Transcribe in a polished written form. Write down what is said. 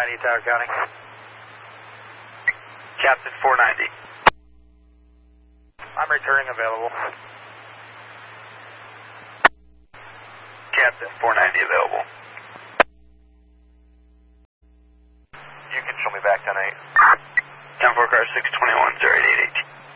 490, Tower County. Captain 490. I'm returning available. Captain 490 available. You can show me back 10-8. 10-4 car 621 0818.